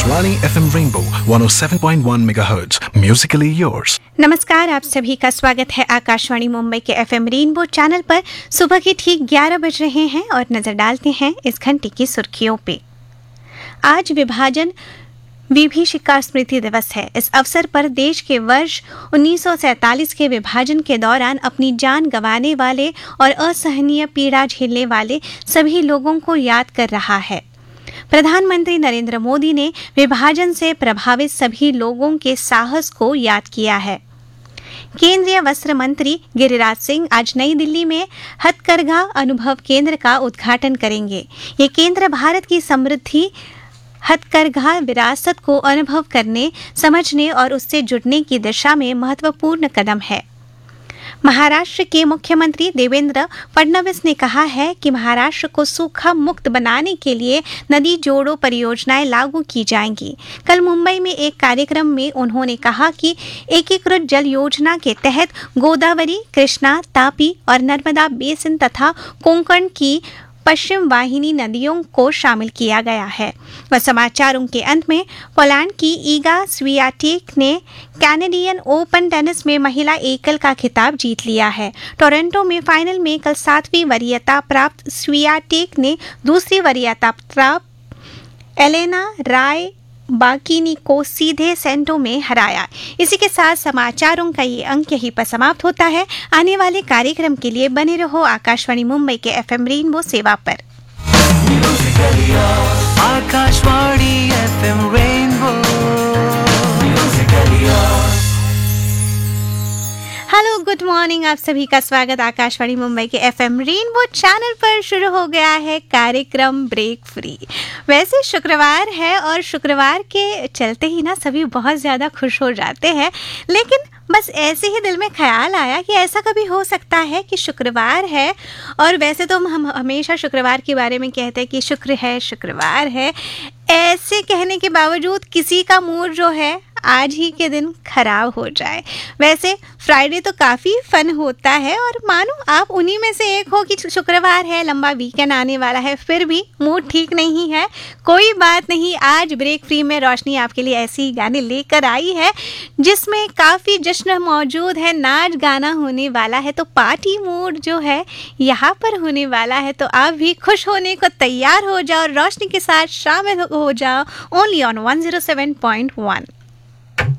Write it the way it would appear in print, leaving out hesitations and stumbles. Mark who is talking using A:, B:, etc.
A: Akashvani FM Rainbow 107.1 MHz, musically yours.
B: नमस्कार, आप सभी का स्वागत है आकाशवाणी मुंबई के FM रेनबो चैनल पर। सुबह के ठीक 11 बज रहे हैं और नजर डालते हैं इस घंटे की सुर्खियों पे। आज विभाजन विभीषिका स्मृति दिवस है। इस अवसर पर देश के वर्ष 1947 के विभाजन के दौरान अपनी जान गंवाने वाले और असहनीय पीड़ा झेलने वाले सभी लोगों को याद कर रहा है। प्रधानमंत्री नरेंद्र मोदी ने विभाजन से प्रभावित सभी लोगों के साहस को याद किया है। केंद्रीय वस्त्र मंत्री गिरिराज सिंह आज नई दिल्ली में हथकरघा अनुभव केंद्र का उद्घाटन करेंगे। ये केंद्र भारत की समृद्धि हथकरघा विरासत को अनुभव करने, समझने और उससे जुड़ने की दिशा में महत्वपूर्ण कदम है। महाराष्ट्र के मुख्यमंत्री देवेंद्र फडणवीस ने कहा है कि महाराष्ट्र को सूखा मुक्त बनाने के लिए नदी जोड़ो परियोजनाएं लागू की जाएंगी। कल मुंबई में एक कार्यक्रम में उन्होंने कहा कि एकीकृत जल योजना के तहत गोदावरी, कृष्णा, तापी और नर्मदा बेसिन तथा कोंकण की पश्चिम वाहिनी नदियों को शामिल किया गया है। वह समाचारों के अंत में पोलैंड की ईगा स्वियाटेक ने कैनेडियन ओपन टेनिस में महिला एकल का खिताब जीत लिया है। टोरंटो में फाइनल में कल 7वीं वरीयता प्राप्त स्वियाटेक ने दूसरी वरीयता प्राप्त एलेना राय बाकिनी को सीधे सेंटों में हराया। इसी के साथ समाचारों का ये अंक यहीं पर समाप्त होता है। आने वाले कार्यक्रम के लिए बने रहो आकाशवाणी मुंबई के FM रेनबो सेवा पर।
C: Akashvani FM rainbow.
B: Hello, good morning, आप सभी का स्वागत आकाशवाणी मुंबई के FM रेनबो चैनल पर। शुरू हो गया है कार्यक्रम ब्रेक फ्री। वैसे शुक्रवार है और शुक्रवार के चलते ही ना सभी बहुत ज़्यादा खुश हो जाते हैं, लेकिन बस ऐसे ही दिल में ख्याल आया कि ऐसा कभी हो सकता है कि शुक्रवार है और वैसे तो हम हमेशा शुक्रवार के बारे में कहते हैं कि शुक्र है, शुक्रवार है। ऐसे कहने के बावजूद किसी का मूड जो है आज ही के दिन खराब हो जाए। वैसे फ्राइडे तो काफ़ी फन होता है और मानो आप उन्हीं में से एक हो कि शुक्रवार है, लंबा वीकेंड आने वाला है, फिर भी मूड ठीक नहीं है। कोई बात नहीं, आज ब्रेक फ्री में रोशनी आपके लिए ऐसे ही गाने लेकर आई है जिसमें काफ़ी जश्न मौजूद है, नाच गाना होने वाला है, तो पार्टी मूड जो है यहाँ पर होने वाला है। तो आप भी खुश होने को तैयार हो जाओ, रोशनी के साथ शामिल हो जाओ ओनली ऑन 107.1।